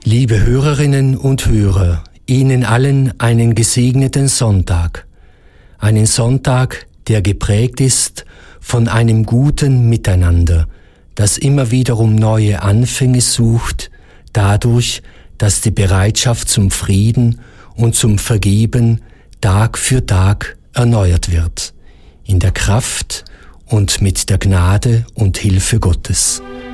Liebe Hörerinnen und Hörer, Ihnen allen einen gesegneten Sonntag. Einen Sonntag, der geprägt ist von einem guten Miteinander, das immer wiederum neue Anfänge sucht, dadurch, dass die Bereitschaft zum Frieden und zum Vergeben Tag für Tag erneuert wird, in der Kraft und mit der Gnade und Hilfe Gottes.